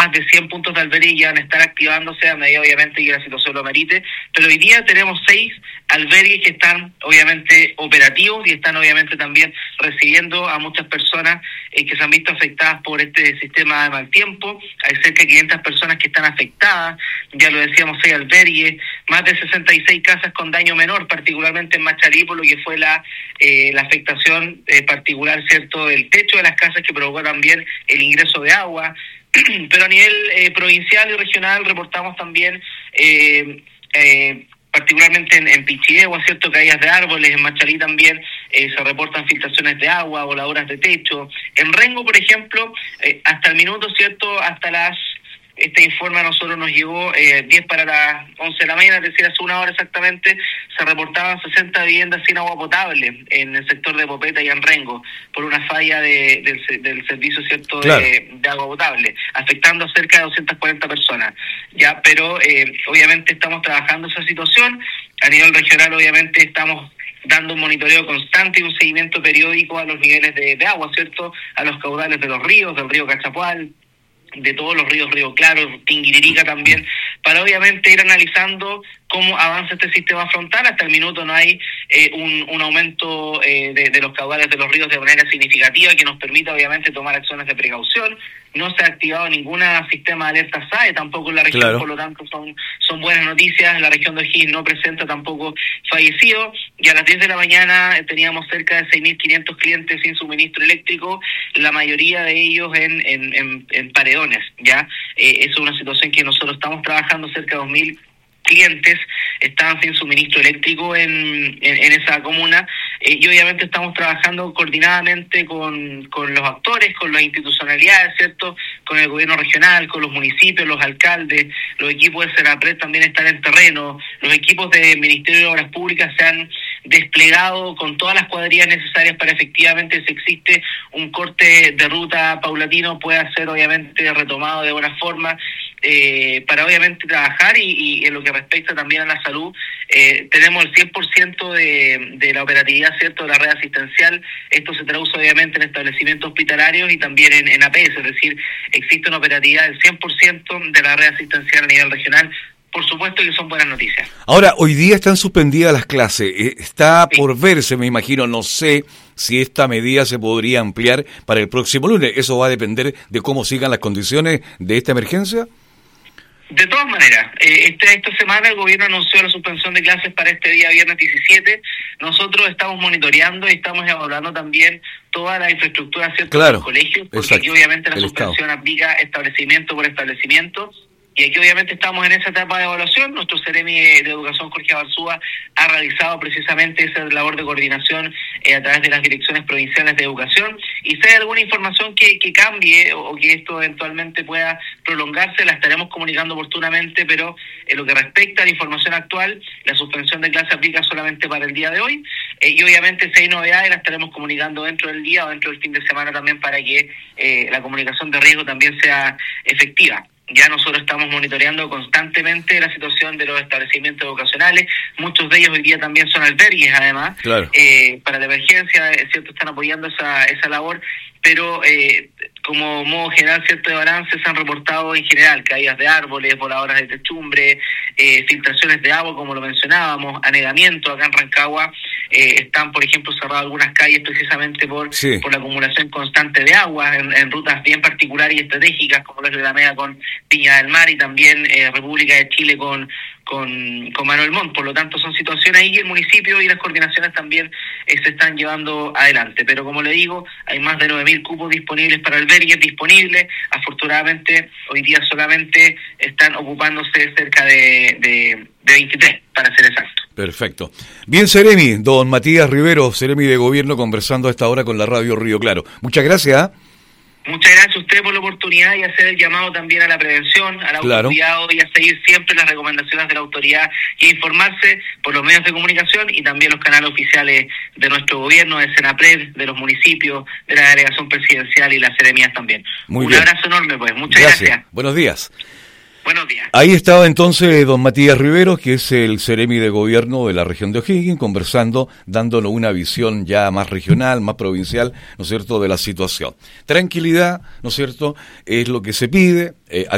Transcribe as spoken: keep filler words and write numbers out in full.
más de cien puntos de albergue que van a estar activándose a medida, obviamente, que la situación lo merite. Pero hoy día tenemos seis albergues que están, obviamente, operativos y están, obviamente, también recibiendo a muchas personas eh, que se han visto afectadas por este sistema de mal tiempo. Hay cerca de quinientas personas que están afectadas, ya lo decíamos, seis albergues, más de sesenta y seis casas con daño menor, particularmente en Machalí, por lo que fue la eh, la afectación eh, particular, ¿cierto?, del techo de las casas, que provocó también el ingreso de agua. Pero a nivel eh, provincial y regional reportamos también eh, eh, particularmente en, en Pichidegua, ¿cierto?, caídas de árboles. En Machalí también eh, se reportan filtraciones de agua, voladoras de techo. En Rengo, por ejemplo, eh, hasta el minuto, ¿cierto?, hasta las... Este informe a nosotros nos llegó eh, diez para las once de la mañana, es decir, hace una hora exactamente, se reportaban sesenta viviendas sin agua potable en el sector de Popeta y en Rengo, por una falla de, del, del servicio, ¿cierto?, claro, de, de agua potable, afectando a cerca de doscientas cuarenta personas. Ya, pero eh, obviamente estamos trabajando esa situación. A nivel regional, obviamente, estamos dando un monitoreo constante y un seguimiento periódico a los niveles de, de agua, ¿cierto?, a los caudales de los ríos, del río Cachapual, de todos los ríos, Río Claro, Tinguiririca también, para obviamente ir analizando cómo avanza este sistema frontal. Hasta el minuto no hay eh, un, un aumento eh, de, de los caudales de los ríos de manera significativa que nos permita obviamente tomar acciones de precaución. No se ha activado ningún sistema de alerta S A E tampoco en la región, claro, por lo tanto son son buenas noticias. La región de O'Higgins no presenta tampoco fallecidos, y a las diez de la mañana teníamos cerca de seis mil quinientos clientes sin suministro eléctrico, la mayoría de ellos en en, en, en paredones, ¿ya? Eh, eso es una situación que nosotros estamos trabajando. Cerca de dos mil clientes estaban sin suministro eléctrico en, en, en esa comuna, eh, y obviamente estamos trabajando coordinadamente con, con los actores, con las institucionalidades, ¿cierto?, con el gobierno regional, con los municipios, los alcaldes, los equipos de Senapred también están en terreno, los equipos del Ministerio de Obras Públicas se han desplegado con todas las cuadrillas necesarias para efectivamente, si existe un corte de ruta paulatino, pueda ser obviamente retomado de buena forma, eh, para obviamente trabajar. Y, y en lo que respecta también a la salud, eh, tenemos el cien por ciento de, de la operatividad, ¿cierto?, de la red asistencial. Esto se traduce obviamente en establecimientos hospitalarios y también en, en A P S, es decir, existe una operatividad del cien por ciento de la red asistencial a nivel regional. Por supuesto que son buenas noticias. Ahora, hoy día están suspendidas las clases. Está sí. por verse, me imagino, no sé si esta medida se podría ampliar para el próximo lunes. ¿Eso va a depender de cómo sigan las condiciones de esta emergencia? De todas maneras, eh, este, esta semana el gobierno anunció la suspensión de clases para este día viernes diecisiete. Nosotros estamos monitoreando y estamos evaluando también toda la infraestructura, ¿cierto?, claro, de los colegios, porque exacto, aquí obviamente la el suspensión Estado aplica establecimiento por establecimiento. Y aquí obviamente estamos en esa etapa de evaluación. Nuestro Ceremi de, de Educación, Jorge Barzúa, ha realizado precisamente esa labor de coordinación eh, a través de las direcciones provinciales de educación. Y si hay alguna información que, que cambie o, o que esto eventualmente pueda prolongarse, la estaremos comunicando oportunamente, pero en lo que respecta a la información actual, la suspensión de clase aplica solamente para el día de hoy. Eh, y obviamente si hay novedades, la estaremos comunicando dentro del día o dentro del fin de semana también, para que eh, la comunicación de riesgo también sea efectiva. Ya nosotros estamos monitoreando constantemente la situación de los establecimientos educacionales. Muchos de ellos hoy día también son albergues, además, claro, eh, para la emergencia, es cierto, están apoyando esa esa labor, pero eh, como modo general, cierto, de balance, se han reportado en general caídas de árboles, voladoras de techumbre, eh, filtraciones de agua, como lo mencionábamos, anegamiento. Acá en Rancagua eh, están, por ejemplo, cerradas algunas calles precisamente por sí. por la acumulación constante de agua en, en rutas bien particulares y estratégicas, como la de la Alameda con Viña del Mar y también eh, República de Chile con con con Manuel Montt. Por lo tanto, son situaciones ahí que el municipio y las coordinaciones también eh, se están llevando adelante. Pero como le digo, hay más de nueve mil cupos disponibles para albergues disponibles. Afortunadamente, hoy día solamente están ocupándose cerca de, de, de veintitrés, para ser exacto. Perfecto. Bien, Ceremi, don Matías Rivero, Ceremi de Gobierno, conversando a esta hora con la radio Río Claro. Muchas gracias. ¿eh? Muchas gracias a usted por la oportunidad y hacer el llamado también a la prevención, al autocuidado, claro, y a seguir siempre las recomendaciones de la autoridad y a informarse por los medios de comunicación y también los canales oficiales de nuestro gobierno, de Senapred, de los municipios, de la delegación presidencial y las seremías también. Muy Un bien. abrazo enorme, pues. Muchas gracias. gracias. Buenos días. Buenos días. Ahí estaba entonces don Matías Rivero, que es el Ceremi de Gobierno de la región de O'Higgins, conversando, dándonos una visión ya más regional, más provincial, ¿no es cierto?, de la situación. Tranquilidad, ¿no es cierto?, es lo que se pide. Eh,